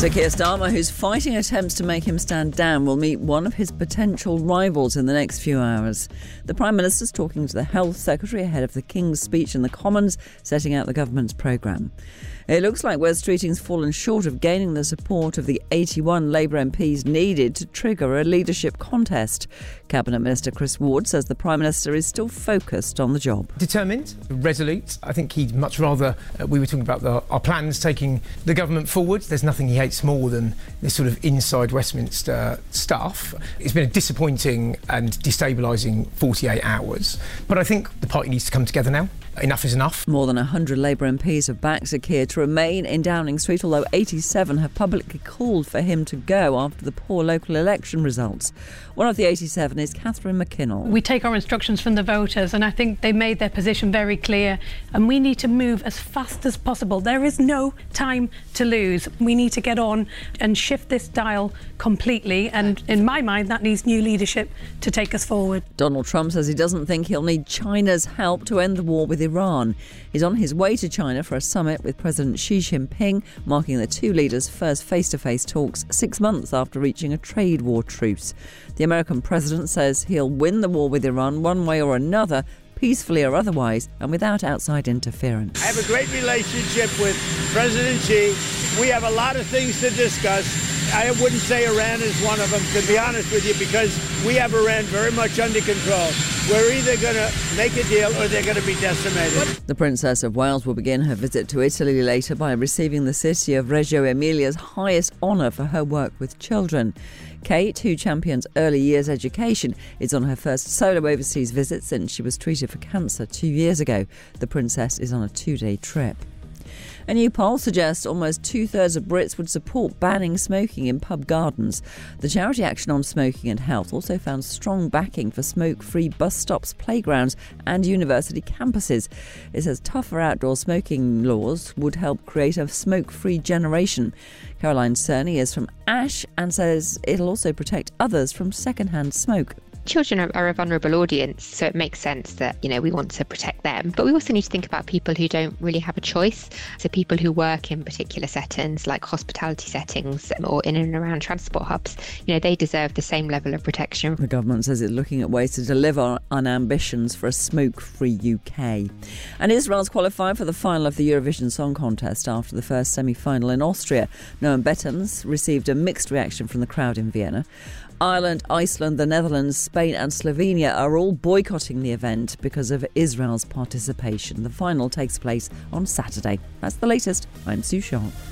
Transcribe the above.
Sir Keir Starmer, who's fighting attempts to make him stand down, will meet one of his potential rivals in the next few hours. The Prime Minister's talking to the Health Secretary ahead of the King's speech in the Commons, setting out the government's programme. It looks like Wes Streeting's fallen short of gaining the support of the 81 Labour MPs needed to trigger a leadership contest. Cabinet Minister Chris Ward says the Prime Minister is still focused on the job. Determined, resolute. I think he'd much rather, we were talking about our plans taking the government forward. There's nothing he hates more than this sort of inside Westminster stuff. It's been a disappointing and destabilising 48 hours. But I think the party needs to come together now. Enough is enough. More than 100 Labour MPs have backed Sir Keir to remain in Downing Street, although 87 have publicly called for him to go after the poor local election results. One of the 87 is Catherine McKinnell. We take our instructions from the voters, and I think they made their position very clear, and we need to move as fast as possible. There is no time to lose. We need to get on and shift this dial completely, and in my mind that needs new leadership to take us forward. Donald Trump says he doesn't think he'll need China's help to end the war with Iran. He's on his way to China for a summit with President Xi Jinping, marking the two leaders' first face-to-face talks 6 months after reaching a trade war truce. The American president says he'll win the war with Iran one way or another, peacefully or otherwise, and without outside interference. I have a great relationship with President Xi. We have a lot of things to discuss. I wouldn't say Iran is one of them, to be honest with you, because we have Iran very much under control. We're either going to make a deal or they're going to be decimated. The Princess of Wales will begin her visit to Italy later by receiving the city of Reggio Emilia's highest honour for her work with children. Kate, who champions early years education, is on her first solo overseas visit since she was treated for cancer 2 years ago. The Princess is on a 2-day trip. A new poll suggests almost 2/3 of Brits would support banning smoking in pub gardens. The charity Action on Smoking and Health also found strong backing for smoke-free bus stops, playgrounds and university campuses. It says tougher outdoor smoking laws would help create a smoke-free generation. Caroline Cerny is from Ash and says it'll also protect others from second-hand smoke. Children are a vulnerable audience, so it makes sense that, we want to protect them. But we also need to think about people who don't really have a choice. So people who work in particular settings, like hospitality settings or in and around transport hubs, they deserve the same level of protection. The government says it's looking at ways to deliver on ambitions for a smoke-free UK. And Israel's qualified for the final of the Eurovision Song Contest after the first semi-final in Austria. Noam Bettens received a mixed reaction from the crowd in Vienna. Ireland, Iceland, the Netherlands, Spain and Slovenia are all boycotting the event because of Israel's participation. The final takes place on Saturday. That's the latest. I'm Sue Sharp.